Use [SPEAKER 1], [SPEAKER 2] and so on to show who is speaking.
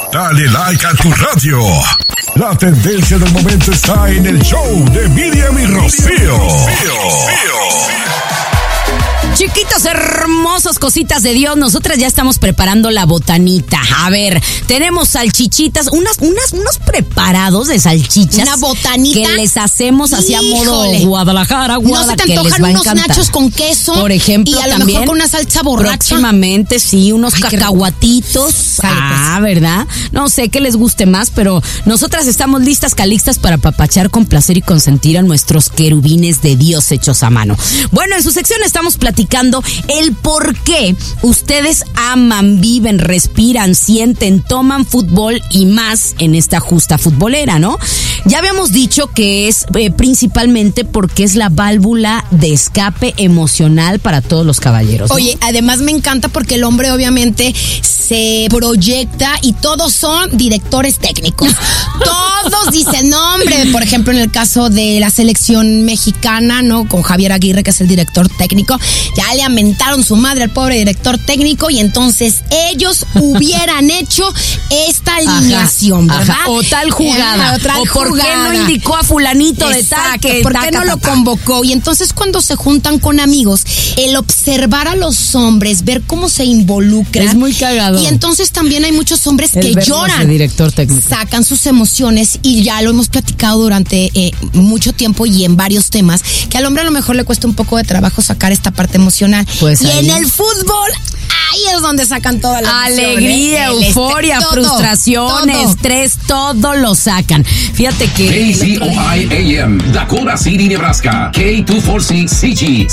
[SPEAKER 1] Dale like a tu radio. La tendencia del momento está en el show de Miriam y Rocío.
[SPEAKER 2] Chiquitos hermosos, cositas de Dios, nosotras ya estamos preparando la botanita. A ver, tenemos salchichitas, unos preparados de salchichas.
[SPEAKER 3] Una botanita.
[SPEAKER 2] Que les hacemos así a modo Guadalajara,
[SPEAKER 3] ¿No se te antojan unos nachos con queso?
[SPEAKER 2] Por ejemplo,
[SPEAKER 3] y a lo
[SPEAKER 2] también,
[SPEAKER 3] mejor con una salsa borracha.
[SPEAKER 2] Próximamente, sí, unos cacahuatitos. ¿Verdad? No sé qué les guste más, pero nosotras estamos listas, calixtas para papachar con placer y consentir a nuestros querubines de Dios hechos a mano. Bueno, en su sección estamos platicando el por qué ustedes aman, viven, respiran, sienten, toman fútbol y más en esta justa futbolera, ¿no? Ya habíamos dicho que es principalmente porque es la válvula de escape emocional para todos los caballeros, ¿no?
[SPEAKER 3] Oye, además me encanta porque el hombre obviamente se proyecta y todos son directores técnicos. Todos dicen nombre. Por ejemplo, en el caso de la selección mexicana, ¿no? Con Javier Aguirre, que es el director técnico, ya le amentaron su madre al pobre director técnico y entonces ellos hubieran hecho esta alineación, ¿verdad?
[SPEAKER 2] O tal jugada. O por qué no indicó a fulanito de tal que
[SPEAKER 3] ¿por qué no lo convocó? Y entonces cuando se juntan con amigos, el observar a los hombres, ver cómo se involucran.
[SPEAKER 2] Es muy cagado.
[SPEAKER 3] Y entonces también hay muchos hombres que lloran.
[SPEAKER 2] Director técnico.
[SPEAKER 3] Sacan sus emociones y ya lo hemos platicado durante mucho tiempo y en varios temas, que al hombre a lo mejor le cuesta un poco de trabajo sacar esta parte emocional.
[SPEAKER 2] Pues
[SPEAKER 3] y
[SPEAKER 2] ahí,
[SPEAKER 3] en el fútbol, ahí es donde sacan toda la
[SPEAKER 2] alegría, euforia,
[SPEAKER 3] todo,
[SPEAKER 2] frustración, estrés, todo lo sacan. Fíjate que
[SPEAKER 4] KCOI AM, Dakota City, Nebraska, K246CG.